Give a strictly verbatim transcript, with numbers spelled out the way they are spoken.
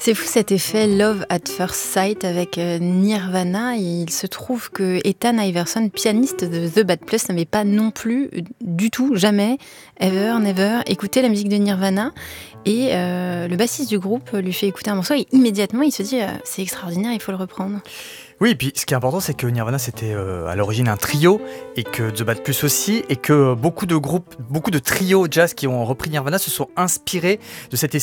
C'est fou cet effet Love at First Sight avec euh, Nirvana. Et il se trouve que Ethan Iverson, pianiste de The Bad Plus, n'avait pas non plus euh, du tout, jamais, ever, never, écouté la musique de Nirvana. Et euh, le bassiste du groupe lui fait écouter un morceau et immédiatement il se dit euh, c'est extraordinaire, il faut le reprendre. Oui, et puis ce qui est important, c'est que Nirvana c'était euh, à l'origine un trio, et que The Bad Plus aussi, et que beaucoup de groupes, beaucoup de trios jazz qui ont repris Nirvana se sont inspirés de cet